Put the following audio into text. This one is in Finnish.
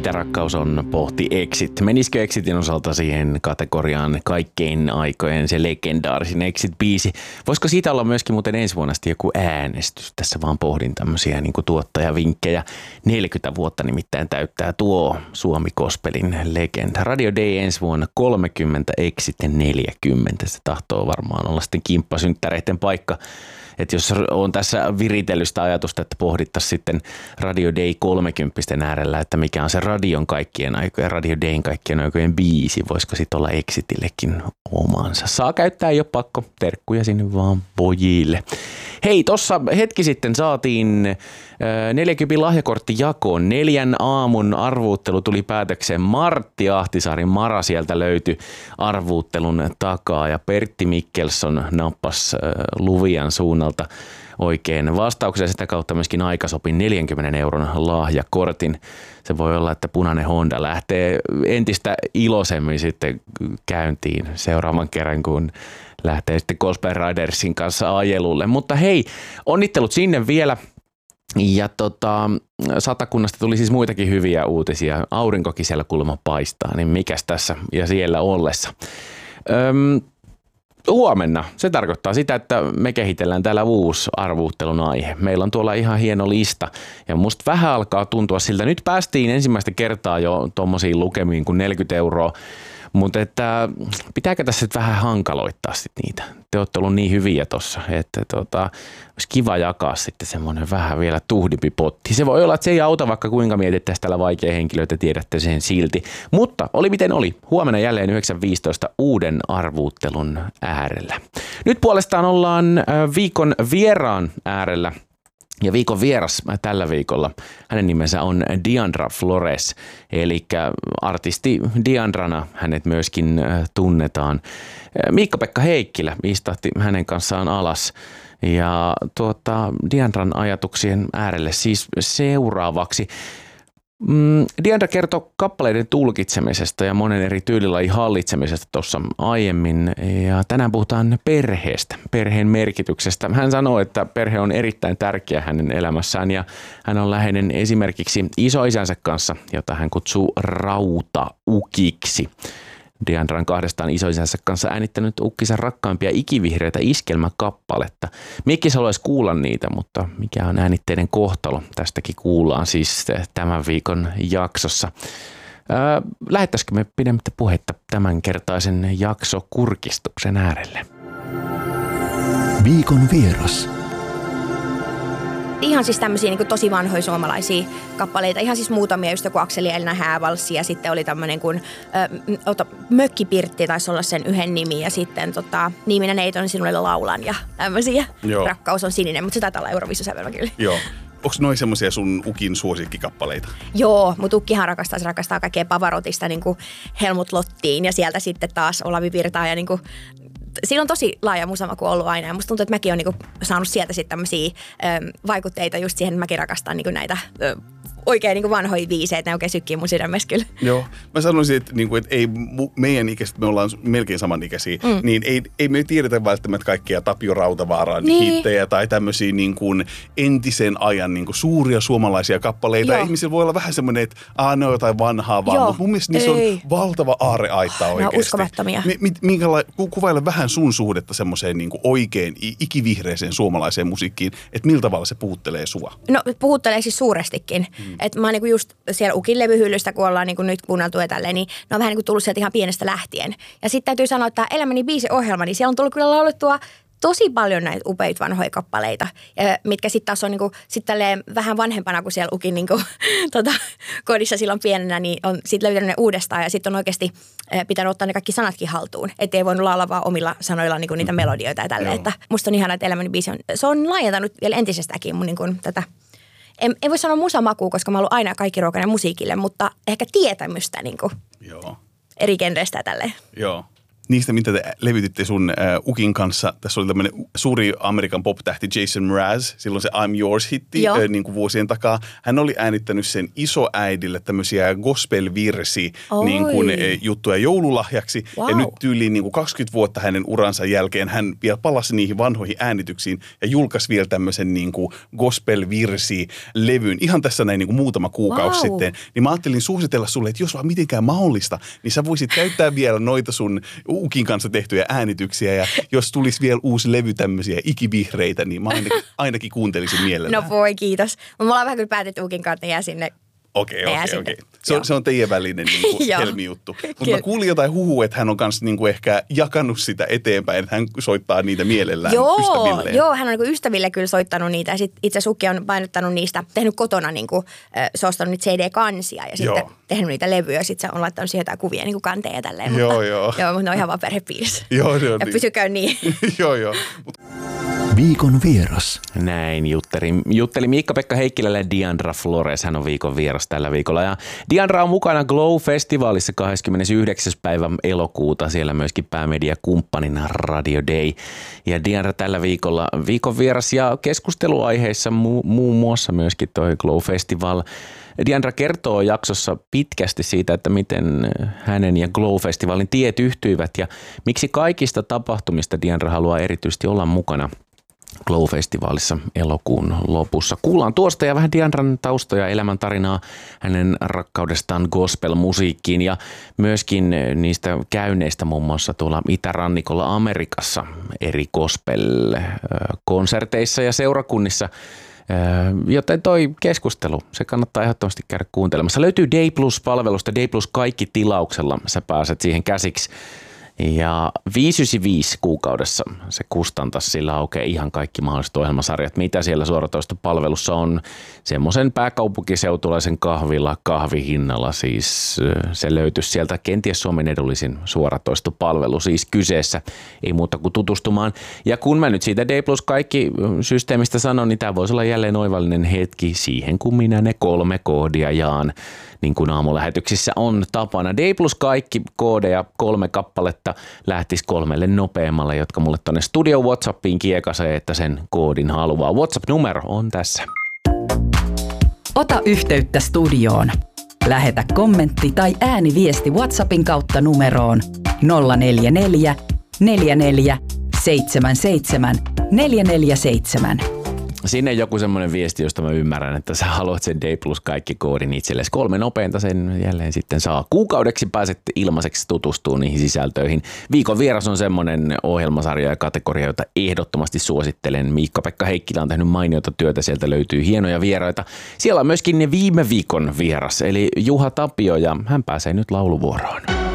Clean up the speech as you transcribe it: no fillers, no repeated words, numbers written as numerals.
Mitä rakkaus on, pohti Exit. Menisikö Exitin osalta siihen kategoriaan kaikkein aikojen se legendaarisin Exit-biisi? Voisiko siitä olla myöskin muuten ensi vuonna joku äänestys? Tässä vaan pohdin tämmöisiä niin kuin tuottajavinkkejä. 40 vuotta nimittäin täyttää tuo Suomi Gospelin legenda. Radio Day ensi vuonna 30, Exit 40. Se tahtoo varmaan olla sitten kimppasynttäreiden paikka. Että jos on tässä viritellystä ajatusta, että pohdittaisiin sitten Radio Day 30 äärellä, että mikä on se radion kaikkien aikojen, Radio Dayn kaikkien aikojen biisi, voisiko sitten olla Exitillekin omansa. Saa käyttää, ei ole pakko, terkkuja sinne vaan pojille. Hei, tossa hetki sitten saatiin 40 lahjakorttijakoon. 4 aamun arvuuttelu tuli päätökseen. Martti Ahtisaari Mara sieltä löytyi arvuuttelun takaa ja Pertti Mikkelson nappasi Luvian suunnalta oikein vastauksia. Sitä kautta myöskin aikasopin 40 euron lahjakortin. Se voi olla, että punainen Honda lähtee entistä iloisemmin sitten käyntiin seuraavan kerran, kun lähtee sitten Gospel Ridersin kanssa ajelulle. Mutta hei, onnittelut sinne vielä. Ja Satakunnasta tuli siis muitakin hyviä uutisia. Aurinkokin siellä kuulemma paistaa, niin mikäs tässä ja siellä ollessa. Huomenna. Se tarkoittaa sitä, että me kehitellään täällä uusi arvuuttelun aihe. Meillä on tuolla ihan hieno lista ja musta vähän alkaa tuntua siltä. Nyt päästiin ensimmäistä kertaa jo tommosiin lukemiin kuin 40 euroa. Mutta että pitääkö tässä nyt vähän hankaloittaa sitten niitä? Te olette ollut niin hyviä tossa, että olisi kiva jakaa sitten semmoinen vähän vielä tuhdimpi potti. Se voi olla, että se ei auta vaikka kuinka mietittäisiin täällä vaikea henkilöitä, tiedätte sen silti. Mutta oli miten oli. Huomenna jälleen 9.15 uuden arvuuttelun äärellä. Nyt puolestaan ollaan viikon vieraan äärellä. Ja viikon vieras tällä viikolla, hänen nimensä on Diandra Flores, eli artisti Diandrana hänet myöskin tunnetaan. Miikka-Pekka Heikkilä istahti hänen kanssaan alas ja Diandran ajatuksien äärelle siis seuraavaksi. Diandra kertoi kappaleiden tulkitsemisesta ja monen eri tyylilajin hallitsemisesta tuossa aiemmin ja tänään puhutaan perheestä, perheen merkityksestä. Hän sanoo, että perhe on erittäin tärkeä hänen elämässään ja hän on läheinen esimerkiksi isoisänsä kanssa, jota hän kutsuu Rautaukiksi. Diandra on kahdestaan isoisänsä kanssa äänittänyt ukkinsa rakkaimpia ikivihreitä iskelmäkappaletta. Mikkis haluaisi kuulla niitä, mutta mikä on äänitteiden kohtalo? Tästäkin kuullaan siis tämän viikon jaksossa. Lähettäisikö me pidemmittä puhetta tämänkertaisen jaksokurkistuksen äärelle? Viikon vieras. Ihan siis tämmöisiä niin kuin tosi vanhoja suomalaisia kappaleita. Ihan siis muutamia, just joku Akseli Elina Häävalssi ja sitten oli tämmöinen kuin Mökkipirtti taisi olla sen yhden nimi ja sitten Niin minä neiton sinulle laulan ja tämmöisiä. Joo. Rakkaus on sininen, mutta se taitaa olla Euroviisusävelmä kyllä. Joo. Onko noi semmoisia sun ukin suosikkikappaleita? Joo, mutta ukkihan rakastaa kaikkea Pavarotista niin kuin Helmut Lottiin ja sieltä sitten taas Olavi Virtaa ja niin kuin sillä on tosi laaja musamaku ollut aina ja musta tuntuu, että mäkin olen niinku saanut sieltä sitten tämmöisiä vaikutteita just siihen, että mäkin rakastan niinku näitä oikein niinku vanhoja biisejä, ne oikein sykkii mun sydämessä kyllä. Joo, mä sanoisin, että ei meidän ikäiset, me ollaan melkein samanikäisiä, niin ei me tiedetä välttämättä kaikkia Tapio Rautavaaran hittejä tai tämmöisiä niin kuin entisen ajan niin kuin suuria suomalaisia kappaleita. Joo. Ihmisillä voi olla vähän semmoinen, että ne on jotain vanhaa vaan, mutta mun mielestä niissä on valtava aarreaitta oikeasti. Ne on uskomattomia. Kuvaile vähän sun suhdetta semmoiseen niin kuin oikein ikivihreeseen suomalaiseen musiikkiin, että millä tavalla se puhuttelee sua? No puhuttelee siis suurestikin. Että mä oon niinku just siellä ukin levyhyllystä, kun ollaan niinku nyt kuunneltu ja tälleen, niin ne on vähän niinku tullut sieltä ihan pienestä lähtien. Ja sitten täytyy sanoa, että Elämäni biisiohjelma, niin siellä on tullut kyllä laulettua tosi paljon näitä upeita vanhoja kappaleita, mitkä sitten taas on niinku, vähän vanhempana kuin siellä ukin niinku, kodissa silloin pienenä, niin on sitten löytänyt ne uudestaan ja sitten on oikeasti pitänyt ottaa ne kaikki sanatkin haltuun. Että ei voinut laulaa vaan omilla sanoilla niinku niitä melodioita ja tälleen. Että musta on ihana, että Elämäni biisi se on laajentanut vielä entisestäkin mun niinku tätä. En voi sanoa musamakua, koska mä oon ollut aina kaikkiruokainen musiikille, mutta ehkä tietämystä niin kuin eri genreistä ja tälleen. Joo. niistä, mitä te levytitte sun Ukin kanssa. Tässä oli tämmöinen suuri Amerikan pop-tähti Jason Mraz, silloin se I'm Yours-hitti niin kuin vuosien takaa. Hän oli äänittänyt sen isoäidille tämmöisiä gospel-virsi niin kuin, juttuja joululahjaksi. Wow. Ja nyt tyyliin niin kuin 20 vuotta hänen uransa jälkeen hän vielä palasi niihin vanhoihin äänityksiin ja julkaisi vielä tämmöisen niin kuin gospel-virsi-levyn. Ihan tässä näin niin kuin muutama kuukausi sitten. Niin mä ajattelin suositella sulle, että jos vaan mitenkään mahdollista, niin sä voisit käyttää vielä noita sun Ukin kanssa tehtyjä äänityksiä. Ja jos tulisi vielä uusi levy tämmöisiä ikivihreitä, niin mä ainakin kuuntelisin mielellään. No voi, kiitos. Me ollaan vähän kyllä päätetty Ukin kautta jää sinne. Okei. Se on teidän välinen niin kuin helmijuttu. Mutta mä kuulin jotain huhua, että hän on kanssa niin kuin ehkä jakanut sitä eteenpäin, että hän soittaa niitä mielellään ystävilleen. Joo, hän on niin kuin ystäville kyllä soittanut niitä. Ja sitten itse asiassa Ukki on painottanut niistä, tehnyt kotona, niin kuin, se on ostanut niitä CD-kansia ja sitten tehnyt niitä levyjä. Sitten se on laittanut siihen jotain kuvia niin kuin kanteen ja tälleen. Mutta ne on ihan vaan perhepiirissä. Joo. Ja pysykää niin. Joo. Viikon vieras. Näin jutteli Miikka-Pekka Heikkilä ja Diandra Flores. Hän on viikon vieras tällä viikolla. Ja Diandra on mukana Glow-festivaalissa 29. päivä elokuuta. Siellä myöskin päämediakumppanina Radio Day. Ja Diandra tällä viikolla viikon vieras ja keskusteluaiheissa muun muassa myöskin toi Glow-festival. Diandra kertoo jaksossa pitkästi siitä, että miten hänen ja Glow-festivaalin tiet yhtyivät ja miksi kaikista tapahtumista Diandra haluaa erityisesti olla mukana Glow-festivaalissa elokuun lopussa. Kuullaan tuosta ja vähän Diandran taustoja, elämäntarinaa, hänen rakkaudestaan gospel-musiikkiin ja myöskin niistä käynneistä muun muassa tuolla itärannikolla Amerikassa eri gospel-konserteissa ja seurakunnissa. Joten toi keskustelu, se kannattaa ehdottomasti käydä kuuntelemassa. Löytyy Day Plus-palvelusta, Day Plus kaikki tilauksella, sä pääset siihen käsiksi. Ja 595 kuukaudessa se kustantaa, sillä aukeaa ihan kaikki mahdolliset ohjelmasarjat, mitä siellä suoratoistopalvelussa on. Semmoisen pääkaupunkiseutulaisen kahvihinnalla, siis se löytyisi sieltä kenties Suomen edullisin suoratoistopalvelu siis kyseessä, ei muuta kuin tutustumaan. Ja kun mä nyt siitä D Plus kaikki systeemistä sanon, niin tämä voisi olla jälleen oivallinen hetki siihen, kun minä ne 3 koodia jaan. Niin kuin aamulähetyksissä on tapana. D Plus kaikki koodeja 3 kappaletta lähtisi 3 nopeammalle, jotka mulle tonne studio WhatsAppiin kiekasee, että sen koodin haluaa. WhatsApp-numero on tässä. Ota yhteyttä studioon. Lähetä kommentti tai ääniviesti WhatsAppin kautta numeroon 044 44 77 447. Sinne joku semmoinen viesti, josta mä ymmärrän, että sä haluat sen D Plus kaikki koodin itsellesi. 3 nopeinta sen jälleen sitten saa. Kuukaudeksi pääset ilmaiseksi tutustumaan niihin sisältöihin. Viikon vieras on semmoinen ohjelmasarja ja kategoria, jota ehdottomasti suosittelen. Miikka-Pekka Heikkilä on tehnyt mainiota työtä, sieltä löytyy hienoja vieraita. Siellä on myöskin ne viime viikon vieras, eli Juha Tapio, ja hän pääsee nyt lauluvuoroon.